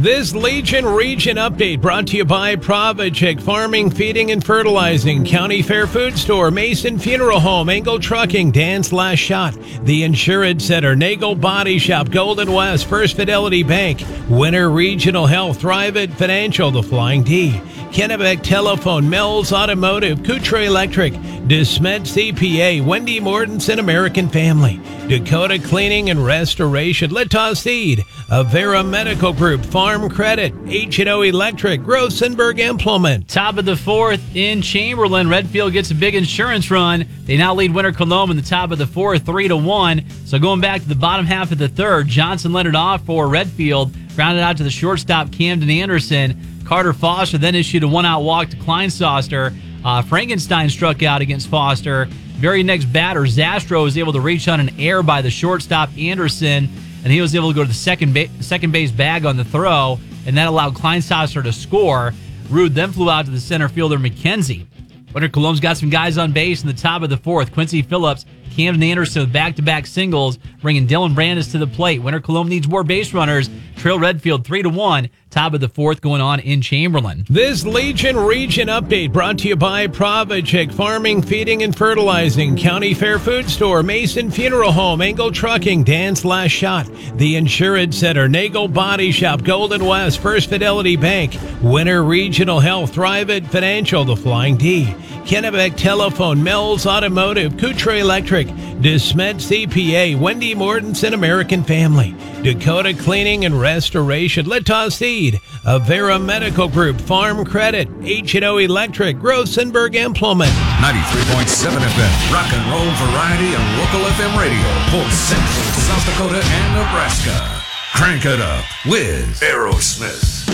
This Legion Region Update brought to you by Provichik Farming, Feeding, and Fertilizing, County Fair Food Store, Mason Funeral Home, Engel Trucking, Dan's Last Shot, The Insurance Center, Nagel Body Shop, Golden West, First Fidelity Bank, Winter Regional Health, Thrivent Financial, The Flying D, Kennebec Telephone, Mel's Automotive, Coutre Electric, DeSmet CPA, Wendy Mortensen American Family, Dakota Cleaning and Restoration, Litos Seed, Avera Medical Group, Farm Credit, H&O Electric, Grossenberg Implement. Top of the fourth in Chamberlain. Redfield gets a big insurance run. They now lead Winter Cologne in the top of the fourth, 3-1. So going back to the bottom half of the third, Johnson led it off for Redfield, grounded out to the shortstop Camden Anderson. Carter Foster then issued a one-out walk to Kleinsoster. Frankenstein struck out against Foster. Very next batter, Zastro was able to reach on an error by the shortstop Anderson, and he was able to go to the second base bag on the throw, and that allowed Kleinsoster to score. Rude then flew out to the center fielder McKenzie. Winter Cologne's got some guys on base in the top of the fourth. Quincy Phillips, Camden Anderson with back-to-back singles, bringing Dylan Brandis to the plate. Winter Cologne needs more base runners. Trail Redfield 3-1. Top of the fourth going on in Chamberlain. This Legion Region Update brought to you by Provichik Farming, Feeding, and Fertilizing, County Fair Food Store, Mason Funeral Home, Engel Trucking, Dan's Last Shot, The Insurance Center, Nagel Body Shop, Golden West, First Fidelity Bank, Winter Regional Health, Thrivent Financial, The Flying D, Kennebec Telephone, Mel's Automotive, Coutre Electric, DeSmet CPA, Wendy Mortensen American Family, Dakota Cleaning and Restoration, Litos Seed, Avera Medical Group, Farm Credit, H&O Electric, Grossenberg Implement. 93.7 FM, rock and roll variety and local FM radio for Central South Dakota and Nebraska. Crank it up with Aerosmith.